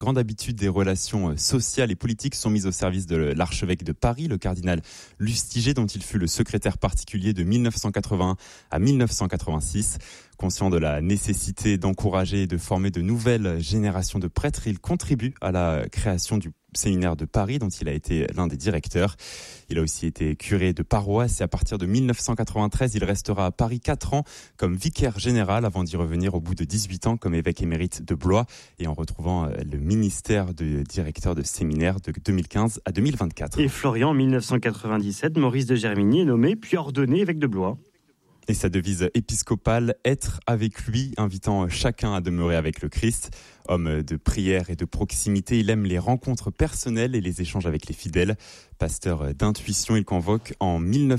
grande habitude des relations sociales et politiques sont mises au service de l'archevêque de Paris, le cardinal Lustiger, dont il fut le secrétaire particulier de 1981 à 1986. Conscient de la nécessité d'encourager et de former de nouvelles générations de prêtres, il contribue à la création du séminaire de Paris, dont il a été l'un des directeurs. Il a aussi été curé de paroisse et à partir de 1993, il restera à Paris 4 ans comme vicaire général avant d'y revenir au bout de 18 ans comme évêque émérite de Blois et en retrouvant le ministère de directeur de séminaire de 2015 à 2024. Et Florian, en 1997, Maurice de Germigny est nommé puis ordonné évêque de Blois. Et sa devise épiscopale, être avec lui, invitant chacun à demeurer avec le Christ. Homme de prière et de proximité, il aime les rencontres personnelles et les échanges avec les fidèles. Pasteur d'intuition, il convoque en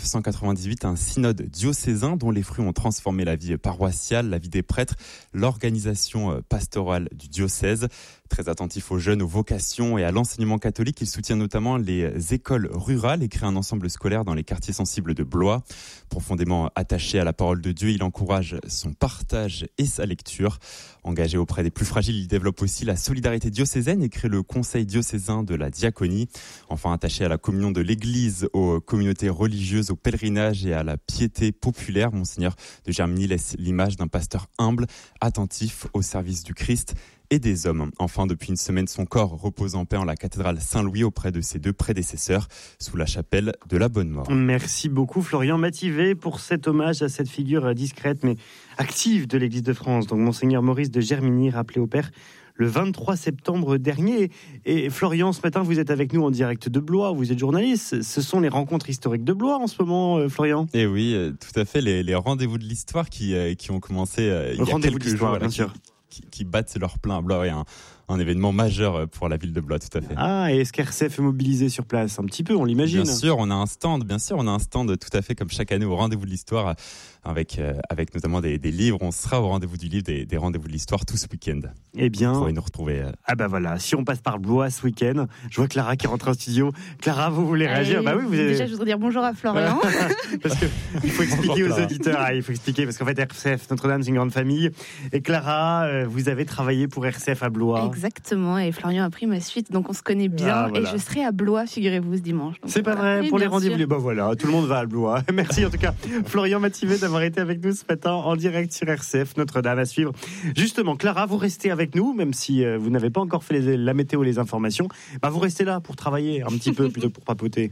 1998 un synode diocésain dont les fruits ont transformé la vie paroissiale, la vie des prêtres, l'organisation pastorale du diocèse. Très attentif aux jeunes, aux vocations et à l'enseignement catholique, il soutient notamment les écoles rurales et crée un ensemble scolaire dans les quartiers sensibles de Blois. Profondément attaché à la parole de Dieu, il encourage son partage et sa lecture. Engagé auprès des plus fragiles, il développe aussi la solidarité diocésaine et crée le conseil diocésain de la diaconie. Enfin, attaché à la communion de l'Église, aux communautés religieuses, au pèlerinage et à la piété populaire, Monseigneur de Germigny laisse l'image d'un pasteur humble, attentif au service du Christ et des hommes. Enfin, depuis une semaine, son corps repose en paix en la cathédrale Saint-Louis auprès de ses deux prédécesseurs sous la chapelle de la Bonne Mort. Merci beaucoup Florian Mativet pour cet hommage à cette figure discrète mais active de l'Église de France. Donc Monseigneur Maurice de Germigny, rappelé au Père le 23 septembre dernier. Et Florian, ce matin, vous êtes avec nous en direct de Blois, vous êtes journaliste. Ce sont les rencontres historiques de Blois en ce moment, Florian ? Eh oui, tout à fait, les rendez-vous de l'histoire qui ont commencé il y a quelques jours, bien sûr. Qui battent leur plein à Blois. Un événement majeur pour la ville de Blois, tout à fait. Ah, et est-ce qu'RCF est mobilisé sur place ? Un petit peu, on l'imagine. Bien sûr, on a un stand tout à fait comme chaque année au rendez-vous de l'histoire avec notamment des livres. On sera au rendez-vous du livre, des rendez-vous de l'histoire tout ce week-end. Eh bien, vous pourrez nous retrouver. Ah bah voilà, si on passe par Blois ce week-end, je vois Clara qui rentre en studio. Clara, vous voulez réagir ? Bah oui, déjà, je voudrais dire bonjour à Florian. Parce que il faut expliquer aux auditeurs, il faut expliquer parce qu'en fait RCF Notre-Dame c'est une grande famille. Et Clara, vous avez travaillé pour RCF à Blois. Exactement, et Florian a pris ma suite, donc on se connaît bien. Voilà. Et je serai à Blois, figurez-vous, ce dimanche. Donc c'est pas vrai, pour les rendez-vous. Bah voilà, tout le monde va à Blois. Merci en tout cas, Florian Mativet, d'avoir été avec nous ce matin en direct sur RCF Notre-Dame à suivre. Justement, Clara, vous restez avec nous, même si vous n'avez pas encore fait la météo, les informations. Bah vous restez là pour travailler un petit peu plutôt que pour papoter.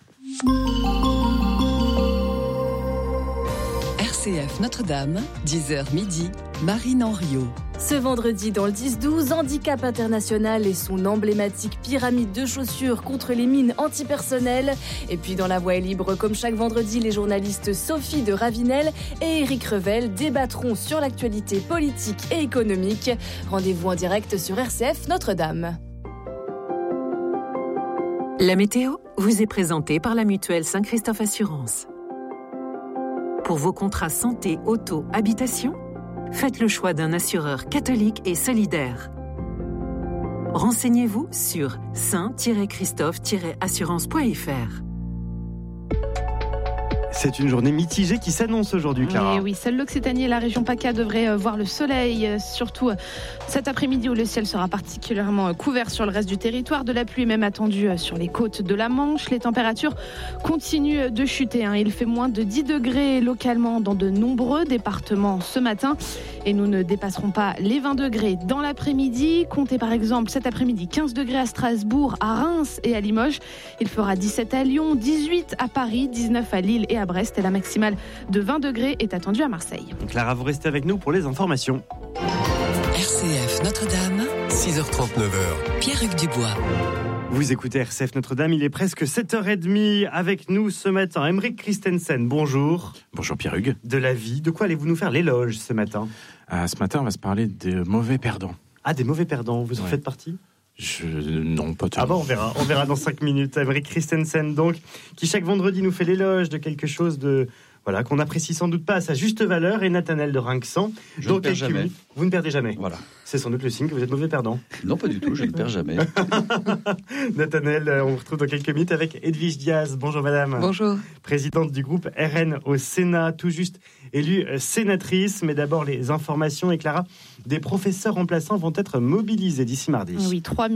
RCF Notre-Dame, 10h midi, Marine Henriot. Ce vendredi, dans le 10-12, Handicap International et son emblématique pyramide de chaussures contre les mines antipersonnelles. Et puis dans La Voix est libre, comme chaque vendredi, les journalistes Sophie de Ravinel et Éric Revel débattront sur l'actualité politique et économique. Rendez-vous en direct sur RCF Notre-Dame. La météo vous est présentée par la mutuelle Saint-Christophe Assurance. Pour vos contrats santé, auto, habitation, faites le choix d'un assureur catholique et solidaire. Renseignez-vous sur saint-christophe-assurance.fr. C'est une journée mitigée qui s'annonce aujourd'hui, Clara. Oui, seule l'Occitanie et la région PACA devraient voir le soleil, surtout cet après-midi où le ciel sera particulièrement couvert sur le reste du territoire. De la pluie est même attendue sur les côtes de la Manche. Les températures continuent de chuter. Il fait moins de 10 degrés localement dans de nombreux départements ce matin. Et nous ne dépasserons pas les 20 degrés dans l'après-midi. Comptez par exemple cet après-midi 15 degrés à Strasbourg, à Reims et à Limoges. Il fera 17 à Lyon, 18 à Paris, 19 à Lille et à Brest, et la maximale de 20 degrés est attendue à Marseille. Clara, vous restez avec nous pour les informations. RCF Notre-Dame, 6h39. Pierre-Hugues Dubois. Vous écoutez RCF Notre-Dame, il est presque 7h30 avec nous ce matin. Aymeric Christensen, bonjour. Bonjour Pierre-Hugues. De la vie, de quoi allez-vous nous faire l'éloge ce matin ? Ce matin, on va se parler des mauvais perdants. Ah, des mauvais perdants, vous en faites partie ? Non, pas tellement. Ah bon, on verra dans 5 minutes. Aymeric Christensen, donc, qui chaque vendredi nous fait l'éloge de quelque chose de... Voilà, qu'on apprécie sans doute pas à sa juste valeur, et Nathanaël de Rinxan. Je ne perds jamais. Vous ne perdez jamais. Voilà. C'est sans doute le signe que vous êtes mauvais perdant. Non, pas du tout, je ne perds jamais. Nathanaël, on vous retrouve dans quelques minutes avec Edwige Diaz. Bonjour madame. Bonjour. Présidente du groupe RN au Sénat, tout juste élue sénatrice. Mais d'abord, les informations, et Clara, des professeurs remplaçants vont être mobilisés d'ici mardi. Oui, 3